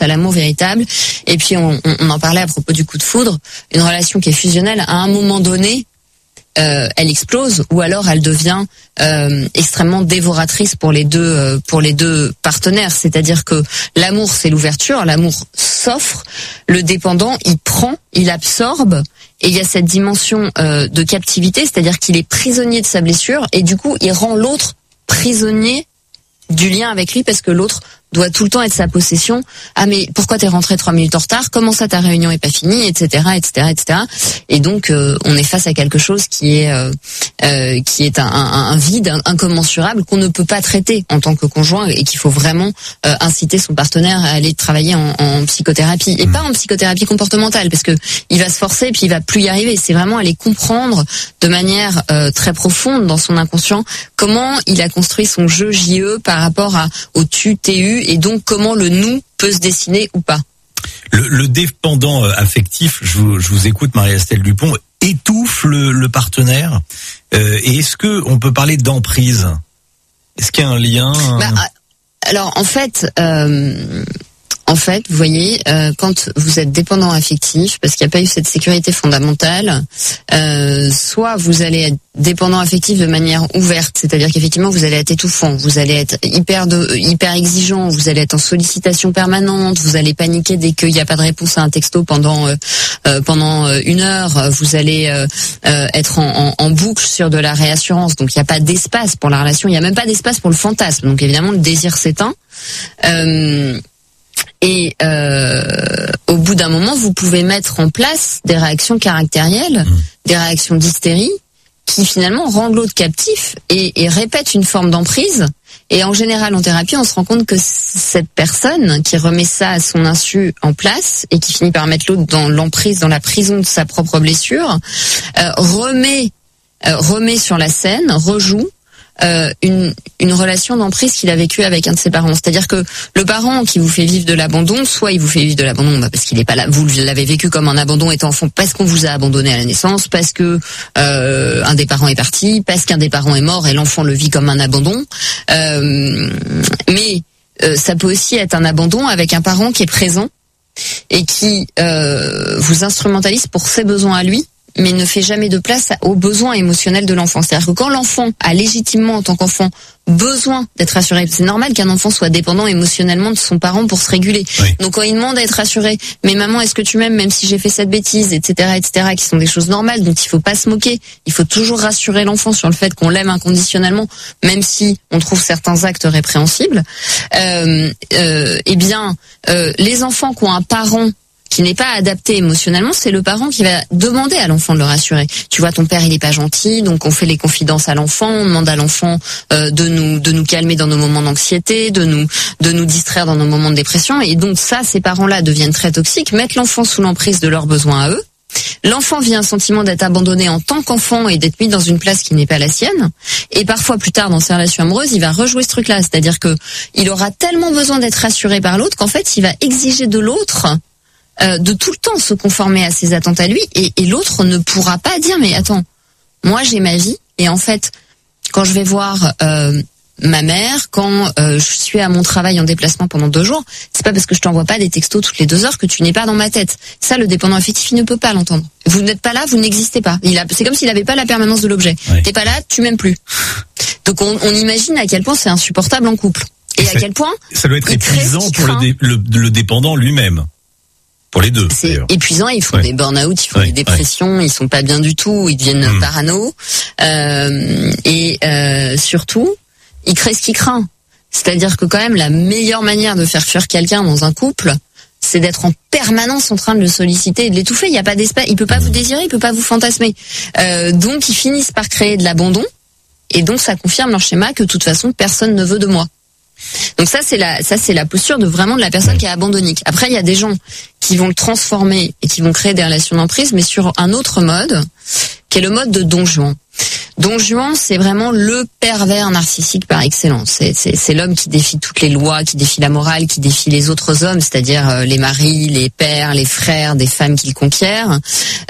à l'amour véritable. Et puis on en parlait à propos du coup de foudre, une relation qui est fusionnelle, à un moment donné, elle explose, ou alors elle devient extrêmement dévoratrice pour les deux partenaires. C'est-à-dire que l'amour, c'est l'ouverture, l'amour s'offre, le dépendant, il prend, il absorbe, et il y a cette dimension de captivité, c'est-à-dire qu'il est prisonnier de sa blessure, et du coup, il rend l'autre prisonnier du lien avec lui, parce que l'autre doit tout le temps être sa possession. Ah, mais pourquoi t'es rentré 3 minutes en retard? Comment ça, ta réunion est pas finie, etc., etc., etc. Et donc, on est face à quelque chose qui est un vide incommensurable qu'on ne peut pas traiter en tant que conjoint, et qu'il faut vraiment inciter son partenaire à aller travailler en psychothérapie, et pas en psychothérapie comportementale, parce que il va se forcer puis il va plus y arriver. C'est vraiment aller comprendre de manière très profonde dans son inconscient comment il a construit son jeu JE par rapport au tu-tu, et donc comment le nous peut se dessiner ou pas. Le dépendant affectif, je vous écoute, Marie-Estelle Dupont, étouffe le partenaire. Et est-ce que on peut parler d'emprise? Est-ce qu'il y a un lien? Alors en fait, vous voyez, quand vous êtes dépendant affectif, parce qu'il n'y a pas eu cette sécurité fondamentale, soit vous allez être dépendant affectif de manière ouverte, c'est-à-dire qu'effectivement vous allez être étouffant, vous allez être hyper exigeant, vous allez être en sollicitation permanente, vous allez paniquer dès qu'il n'y a pas de réponse à un texto pendant 1 heure, vous allez être en boucle sur de la réassurance, donc il n'y a pas d'espace pour la relation, il n'y a même pas d'espace pour le fantasme, donc évidemment le désir s'éteint. Et au bout d'un moment, vous pouvez mettre en place des réactions caractérielles, des réactions d'hystérie, qui finalement rendent l'autre captif et répètent une forme d'emprise. Et en général, en thérapie, on se rend compte que cette personne qui remet ça à son insu en place et qui finit par mettre l'autre dans l'emprise, dans la prison de sa propre blessure, remet sur la scène, rejoue une relation d'emprise qu'il a vécue avec un de ses parents. C'est-à-dire que le parent qui vous fait vivre de l'abandon, soit il vous fait vivre de l'abandon parce qu'il est pas là, vous l'avez vécu comme un abandon étant enfant, parce qu'on vous a abandonné à la naissance, parce que un des parents est parti, parce qu'un des parents est mort et l'enfant le vit comme un abandon. Mais ça peut aussi être un abandon avec un parent qui est présent et qui vous instrumentalise pour ses besoins à lui, mais ne fait jamais de place aux besoins émotionnels de l'enfant. C'est-à-dire que quand l'enfant a légitimement, en tant qu'enfant, besoin d'être rassuré, c'est normal qu'un enfant soit dépendant émotionnellement de son parent pour se réguler. Oui. Donc quand il demande à être rassuré, mais maman, est-ce que tu m'aimes même si j'ai fait cette bêtise, etc., qui sont des choses normales, dont il faut pas se moquer. Il faut toujours rassurer l'enfant sur le fait qu'on l'aime inconditionnellement, même si on trouve certains actes répréhensibles. Les enfants qui ont un parent qui n'est pas adapté émotionnellement, c'est le parent qui va demander à l'enfant de le rassurer. Tu vois, ton père, il est pas gentil, donc on fait les confidences à l'enfant, on demande à l'enfant de nous calmer dans nos moments d'anxiété, de nous distraire dans nos moments de dépression, et donc ça, ces parents-là deviennent très toxiques, mettent l'enfant sous l'emprise de leurs besoins à eux. L'enfant vit un sentiment d'être abandonné en tant qu'enfant et d'être mis dans une place qui n'est pas la sienne. Et parfois, plus tard, dans ses relations amoureuses, il va rejouer ce truc-là. C'est-à-dire que il aura tellement besoin d'être rassuré par l'autre qu'en fait, il va exiger de l'autre de tout le temps se conformer à ses attentes à lui, et l'autre ne pourra pas dire mais attends, moi j'ai ma vie, et en fait quand je vais voir ma mère, quand je suis à mon travail en déplacement pendant 2 jours, c'est pas parce que je t'envoie pas des textos toutes les 2 heures que tu n'es pas dans ma tête. Ça, le dépendant affectif, il ne peut pas l'entendre. Vous n'êtes pas là, vous n'existez pas. C'est comme s'il n'avait pas la permanence de l'objet. Oui. T'es pas là, tu m'aimes plus. Donc on imagine à quel point c'est insupportable en couple, et à quel point ça doit être épuisant pour le dépendant lui-même. Pour les deux. C'est épuisant, ils font des burn-out, ils font des dépressions, ils sont pas bien du tout, ils deviennent parano. Et surtout, ils créent ce qu'ils craignent. C'est-à-dire que quand même, la meilleure manière de faire fuir quelqu'un dans un couple, c'est d'être en permanence en train de le solliciter et de l'étouffer. Il n'y a pas d'espace, il peut pas vous désirer, il peut pas vous fantasmer. Donc ils finissent par créer de l'abandon, et donc ça confirme leur schéma que de toute façon, personne ne veut de moi. Donc ça c'est la posture de vraiment de la personne qui est abandonnique. Après il y a des gens qui vont le transformer et qui vont créer des relations d'emprise, mais sur un autre mode, qui est le mode de Don Juan. Don Juan, c'est vraiment le pervers narcissique par excellence. C'est l'homme qui défie toutes les lois, qui défie la morale, qui défie les autres hommes, c'est-à-dire les maris, les pères, les frères des femmes qu'il conquiert,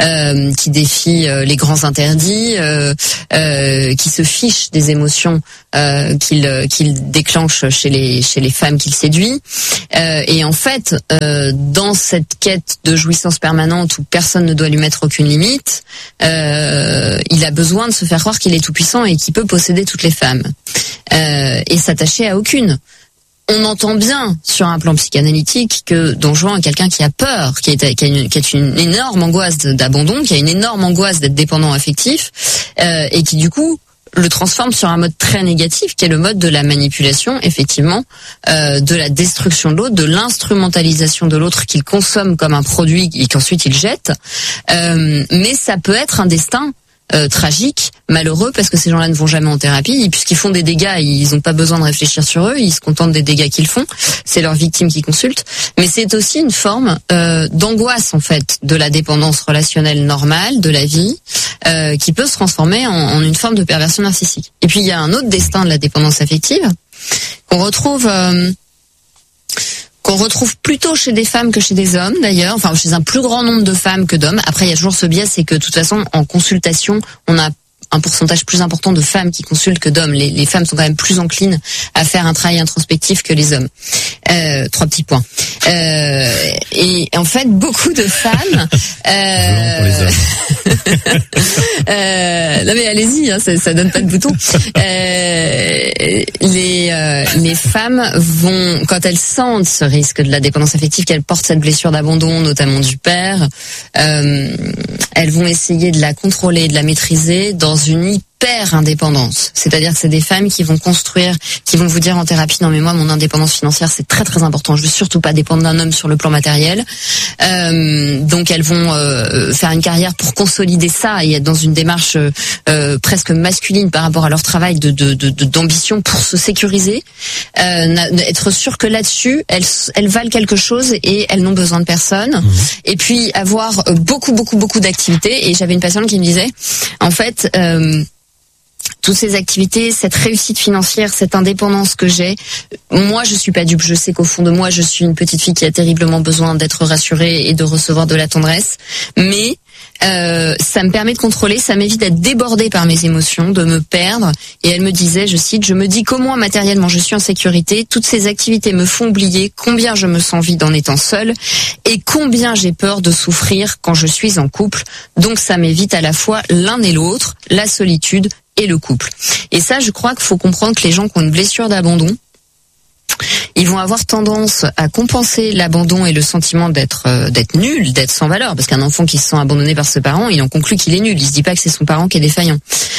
qui défie les grands interdits, qui se fiche des émotions qu'il déclenche chez les femmes qu'il séduit. Et en fait, dans cette quête de jouissance permanente où personne ne doit lui mettre aucune limite, il a besoin de se faire croire qu'il est tout puissant et qu'il peut posséder toutes les femmes et s'attacher à aucune. On entend bien sur un plan psychanalytique que Don Juan est quelqu'un qui a peur, qui a une énorme angoisse d'abandon, qui a une énorme angoisse d'être dépendant affectif, et qui du coup le transforme sur un mode très négatif, qui est le mode de la manipulation, effectivement, de la destruction de l'autre, de l'instrumentalisation de l'autre qu'il consomme comme un produit et qu'ensuite il jette. Mais ça peut être un destin tragique, malheureux, parce que ces gens-là ne vont jamais en thérapie, puisqu'ils font des dégâts, ils n'ont pas besoin de réfléchir sur eux, ils se contentent des dégâts qu'ils font, c'est leurs victimes qui consultent, mais c'est aussi une forme d'angoisse en fait de la dépendance relationnelle normale de la vie, qui peut se transformer en une forme de perversion narcissique. Et puis il y a un autre destin de la dépendance affective qu'on retrouve plutôt chez des femmes que chez des hommes d'ailleurs, enfin chez un plus grand nombre de femmes que d'hommes. Après il y a toujours ce biais, c'est que de toute façon en consultation on a un pourcentage plus important de femmes qui consultent que d'hommes. Les femmes sont quand même plus enclines à faire un travail introspectif que les hommes. 3 petits points. Et en fait, beaucoup de femmes... pour les hommes. Non mais allez-y, hein, ça donne pas de bouton. Les femmes vont, quand elles sentent ce risque de la dépendance affective, qu'elles portent cette blessure d'abandon, notamment du père, elles vont essayer de la contrôler, de la maîtriser dans une hyper indépendance. C'est-à-dire que c'est des femmes qui vont construire, qui vont vous dire en thérapie, non mais moi mon indépendance financière c'est très très important, je veux surtout pas dépendre d'un homme sur le plan matériel. Donc elles vont faire une carrière pour consolider ça et être dans une démarche presque masculine par rapport à leur travail d'ambition pour se sécuriser, être sûr que là-dessus elles valent quelque chose et elles n'ont besoin de personne. Et puis avoir beaucoup d'activités. Et j'avais une patiente qui me disait, en fait, toutes ces activités, cette réussite financière, cette indépendance que j'ai, moi je suis pas dupe, je sais qu'au fond de moi je suis une petite fille qui a terriblement besoin d'être rassurée et de recevoir de la tendresse, mais ça me permet de contrôler, ça m'évite d'être débordée par mes émotions, de me perdre. Et elle me disait, je cite, je me dis qu'au moins matériellement je suis en sécurité, toutes ces activités me font oublier combien je me sens vide en étant seule et combien j'ai peur de souffrir quand je suis en couple, donc ça m'évite à la fois l'un et l'autre, la solitude et le couple. Et ça, je crois qu'il faut comprendre que les gens qui ont une blessure d'abandon, ils vont avoir tendance à compenser l'abandon et le sentiment d'être nul, d'être sans valeur, parce qu'un enfant qui se sent abandonné par ses parents, il en conclut qu'il est nul, il se dit pas que c'est son parent qui est défaillant,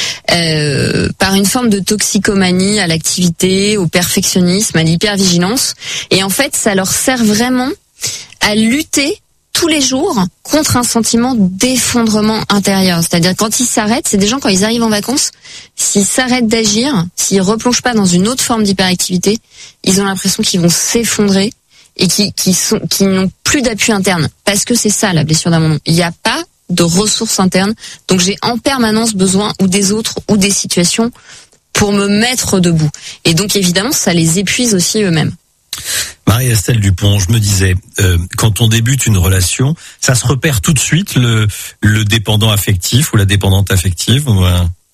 par une forme de toxicomanie à l'activité, au perfectionnisme, à l'hypervigilance, et en fait ça leur sert vraiment à lutter tous les jours contre un sentiment d'effondrement intérieur. C'est-à-dire quand ils s'arrêtent, c'est des gens quand ils arrivent en vacances, s'ils s'arrêtent d'agir, s'ils replongent pas dans une autre forme d'hyperactivité, ils ont l'impression qu'ils vont s'effondrer et qui n'ont plus d'appui interne. Parce que c'est ça la blessure d'abandon. Il n'y a pas de ressources internes. Donc j'ai en permanence besoin ou des autres ou des situations pour me mettre debout. Et donc évidemment ça les épuise aussi eux-mêmes. Marie-Estelle Dupont, je me disais, quand on débute une relation, ça se repère tout de suite, le dépendant affectif ou la dépendante affective ou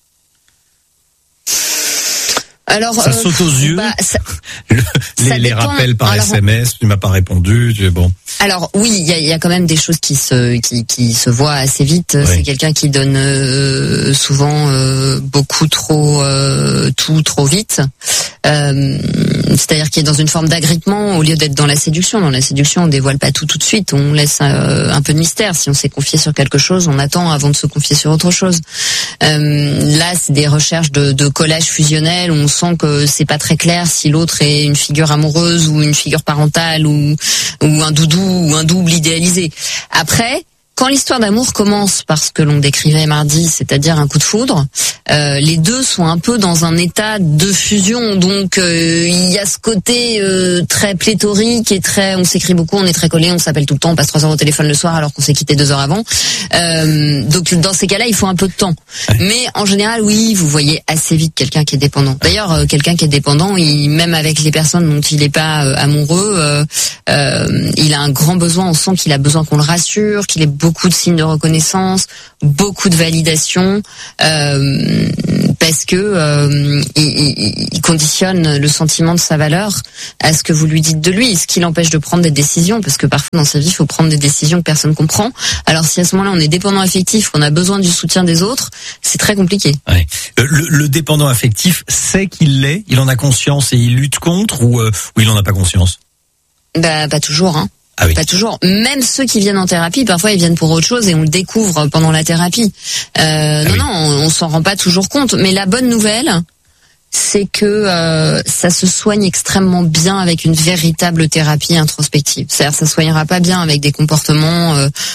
Alors, ça saute aux yeux. Les rappels par SMS, tu m'as pas répondu, bon. Alors oui, il y a quand même des choses qui se voient assez vite. Oui. C'est quelqu'un qui donne souvent beaucoup trop tout trop vite. C'est-à-dire qu'il est dans une forme d'agrippement au lieu d'être dans la séduction. Dans la séduction, on dévoile pas tout de suite, on laisse un peu de mystère. Si on s'est confié sur quelque chose, on attend avant de se confier sur autre chose. Là, c'est des recherches de collage fusionnel où on sent que c'est pas très clair si l'autre est une figure amoureuse ou une figure parentale ou un doudou ou un double idéalisé. Après, quand l'histoire d'amour commence par ce que l'on décrivait mardi, c'est-à-dire un coup de foudre, les deux sont un peu dans un état de fusion. Donc il y a ce côté très pléthorique et très, on s'écrit beaucoup, on est très collés, on s'appelle tout le temps, on passe 3 heures au téléphone le soir alors qu'on s'est quitté 2 heures avant. Donc dans ces cas-là, il faut un peu de temps. Mais en général, oui, vous voyez assez vite quelqu'un qui est dépendant. D'ailleurs, quelqu'un qui est dépendant, même avec les personnes dont il n'est pas amoureux, il a un grand besoin. On sent qu'il a besoin qu'on le rassure, qu'il ait beaucoup de signes de reconnaissance, beaucoup de validation, parce parce que il conditionne le sentiment de sa valeur à ce que vous lui dites de lui, ce qui l'empêche de prendre des décisions, parce que parfois dans sa vie il faut prendre des décisions que personne comprend. Alors si à ce moment-là on est dépendant affectif, qu'on a besoin du soutien des autres, c'est très compliqué. Ouais. Le dépendant affectif sait qu'il l'est, il en a conscience et il lutte contre, ou il en a pas conscience? Bah pas toujours, hein. Ah oui. Pas toujours. Même ceux qui viennent en thérapie, parfois ils viennent pour autre chose et on le découvre pendant la thérapie. Non, on s'en rend pas toujours compte. Mais la bonne nouvelle, c'est que ça se soigne extrêmement bien avec une véritable thérapie introspective. C'est-à-dire, ça soignera pas bien avec des comportements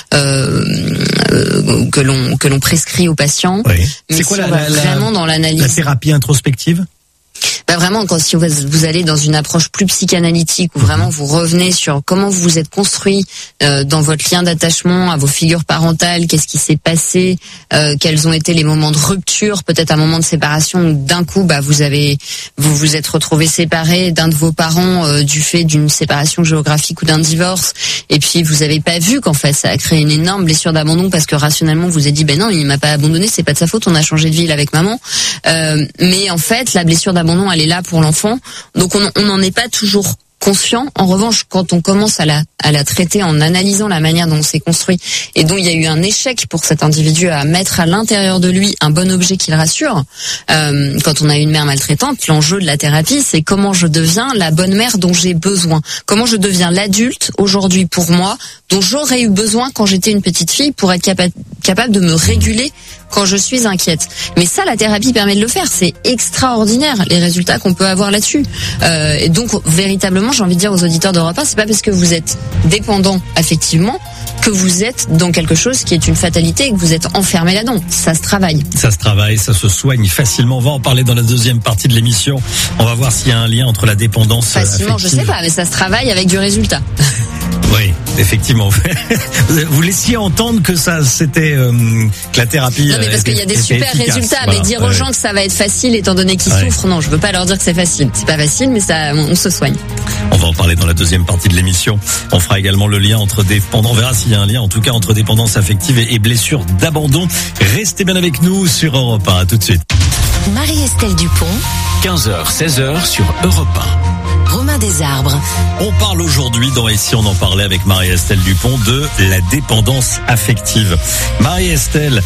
que l'on prescrit aux patients. Oui. Mais c'est quoi si on va vraiment dans l'analyse. La thérapie introspective? Bah vraiment, quand si vous allez dans une approche plus psychanalytique, où vraiment vous revenez sur comment vous vous êtes construit dans votre lien d'attachement à vos figures parentales, qu'est-ce qui s'est passé, quels ont été les moments de rupture, peut-être un moment de séparation où d'un coup vous vous êtes retrouvés séparés d'un de vos parents du fait d'une séparation géographique ou d'un divorce, et puis vous avez pas vu qu'en fait ça a créé une énorme blessure d'abandon parce que rationnellement vous vous êtes dit ben non, il m'a pas abandonné, c'est pas de sa faute, on a changé de ville avec maman, mais en fait la blessure d'abandon elle est là pour l'enfant, donc on n'en est pas toujours conscient. En revanche, quand on commence à la traiter en analysant la manière dont on s'est construit et dont il y a eu un échec pour cet individu à mettre à l'intérieur de lui un bon objet qui le rassure, quand on a une mère maltraitante, l'enjeu de la thérapie, c'est comment je deviens la bonne mère dont j'ai besoin, comment je deviens l'adulte aujourd'hui pour moi dont j'aurais eu besoin quand j'étais une petite fille pour être capable de me réguler quand je suis inquiète. Mais ça, la thérapie permet de le faire. C'est extraordinaire, les résultats qu'on peut avoir là-dessus. Et donc, véritablement, j'ai envie de dire aux auditeurs d'Europe 1, c'est pas parce que vous êtes dépendant affectivement que vous êtes dans quelque chose qui est une fatalité et que vous êtes enfermé là-dedans. Ça se travaille. Ça se travaille, ça se soigne facilement. On va en parler dans la deuxième partie de l'émission. On va voir s'il y a un lien entre la dépendance facilement, affective. Je sais pas, mais ça se travaille avec du résultat. Oui, effectivement. Vous laissiez entendre que ça, c'était que la thérapie. Non, mais parce qu'il y a des super efficace. Résultats, voilà. Mais dire aux gens que ça va être facile étant donné qu'ils souffrent, non, je veux pas leur dire que c'est facile. C'est pas facile, mais ça, on se soigne. On va en parler dans la deuxième partie de l'émission. On fera également le lien entre dépendance. On verra s'il y a un lien, en tout cas, entre dépendance affective et blessure d'abandon. Restez bien avec nous sur Europe 1. À tout de suite. Marie-Estelle Dupont. 15h, 16h sur Europe 1. Romain Desarbres. On parle aujourd'hui dans Ici on en parlait avec Marie-Estelle Dupont de la dépendance affective. Marie-Estelle,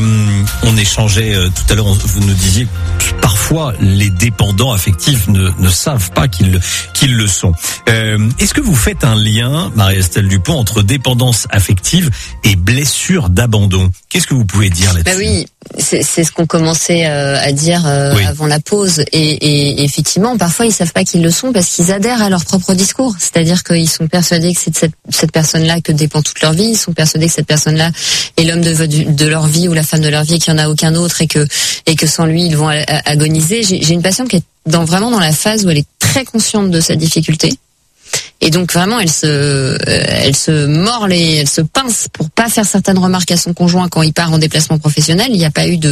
on échangeait tout à l'heure, vous nous disiez que parfois les dépendants affectifs ne savent pas qu'ils le sont. Est-ce que vous faites un lien, Marie-Estelle Dupont, entre dépendance affective et blessure d'abandon? Qu'est-ce que vous pouvez dire là-dessus? Bah oui, c'est ce qu'on commençait à dire avant la pause. Et effectivement, parfois ils savent pas qu'ils le sont parce qu'ils adhèrent à leur propre discours. C'est-à-dire qu'ils sont persuadés que c'est de cette personne-là que dépend toute leur vie. Ils sont persuadés que cette personne-là est l'homme de leur vie ou la femme de leur vie et qu'il n'y en a aucun autre et que sans lui ils vont agoniser. J'ai une patiente qui est vraiment dans la phase où elle est très consciente de sa difficulté. Et donc vraiment elle se mord elle se pince pour pas faire certaines remarques à son conjoint quand il part en déplacement professionnel. Il n'y a pas eu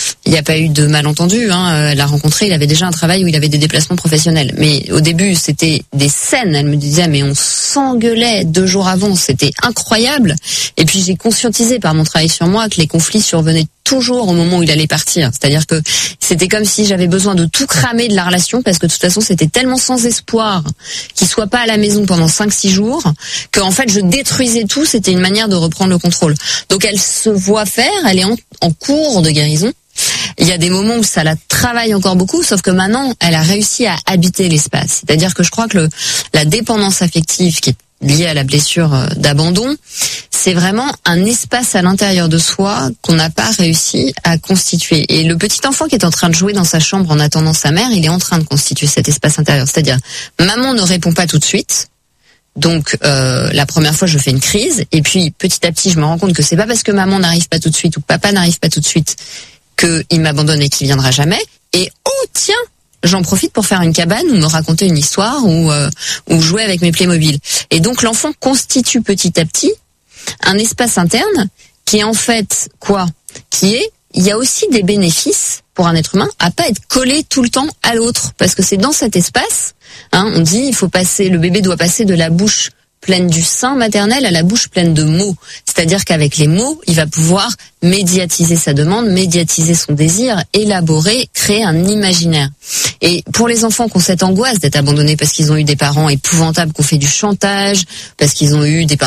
de malentendu, hein. Elle l'a rencontré, il avait déjà un travail où il avait des déplacements professionnels. Mais au début, c'était des scènes, elle me disait mais on s'engueulait 2 jours avant, c'était incroyable. Et puis j'ai conscientisé par mon travail sur moi que les conflits survenaient toujours au moment où il allait partir. C'est-à-dire que c'était comme si j'avais besoin de tout cramer de la relation parce que de toute façon, c'était tellement sans espoir qu'il soit pas à la maison pendant 5-6 jours que en fait, je détruisais tout. C'était une manière de reprendre le contrôle. Donc, elle se voit faire, elle est en cours de guérison. Il y a des moments où ça la travaille encore beaucoup, sauf que maintenant, elle a réussi à habiter l'espace. C'est-à-dire que je crois que la dépendance affective qui est liée à la blessure d'abandon, c'est vraiment un espace à l'intérieur de soi qu'on n'a pas réussi à constituer. Et le petit enfant qui est en train de jouer dans sa chambre en attendant sa mère, il est en train de constituer cet espace intérieur. C'est-à-dire, maman ne répond pas tout de suite. Donc la première fois je fais une crise et puis petit à petit je me rends compte que c'est pas parce que maman n'arrive pas tout de suite ou papa n'arrive pas tout de suite qu'il m'abandonne et qu'il viendra jamais. Et oh tiens, j'en profite pour faire une cabane ou me raconter une histoire ou jouer avec mes Playmobil. Et donc l'enfant constitue petit à petit un espace interne qui est en fait quoi? Il y a aussi des bénéfices pour un être humain à pas être collé tout le temps à l'autre, parce que c'est dans cet espace, hein, on dit le bébé doit passer de la bouche pleine du sein maternel à la bouche pleine de mots. C'est-à-dire qu'avec les mots, il va pouvoir médiatiser sa demande, médiatiser son désir, élaborer, créer un imaginaire. Et pour les enfants qui ont cette angoisse d'être abandonnés parce qu'ils ont eu des parents épouvantables, qui ont fait du chantage, parce qu'ils ont eu des parents